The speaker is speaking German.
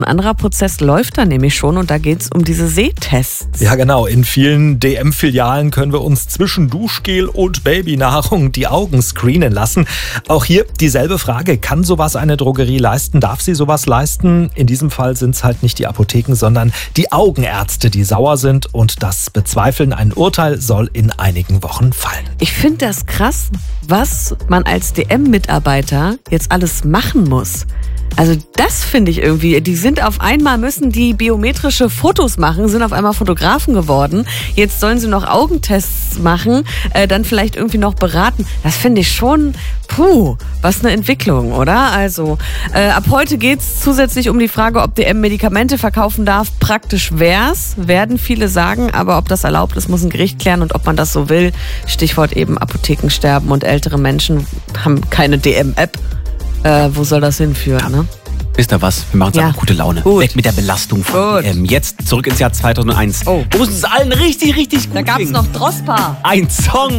Ein anderer Prozess läuft da nämlich schon und da geht es um diese Sehtests. Ja genau, in vielen DM-Filialen können wir uns zwischen Duschgel und Babynahrung die Augen screenen lassen. Auch hier dieselbe Frage, kann sowas eine Drogerie leisten? Darf sie sowas leisten? In diesem Fall sind es halt nicht die Apotheken, sondern die Augenärzte, die sauer sind und das bezweifeln. Ein Urteil soll in einigen Wochen fallen. Ich finde das krass, was man als DM-Mitarbeiter jetzt alles machen muss. Also das finde ich irgendwie, die sind auf einmal, müssen die biometrische Fotos machen, sind auf einmal Fotografen geworden. Jetzt sollen sie noch Augentests machen, dann vielleicht irgendwie noch beraten. Das finde ich schon, was eine Entwicklung, oder? Also ab heute geht es zusätzlich um die Frage, ob DM Medikamente verkaufen darf. Praktisch wär's, werden viele sagen, aber ob das erlaubt ist, muss ein Gericht klären und ob man das so will. Stichwort eben Apothekensterben und ältere Menschen haben keine DM-App. Wo soll das hinführen, ne? Wisst ihr was? Wir machen jetzt einfach gute Laune. Gut. Weg mit der Belastung von DM. Jetzt zurück ins Jahr 2001. Oh. Wo es uns allen richtig, richtig gut Da gab's ging. noch Drospa. Ein Song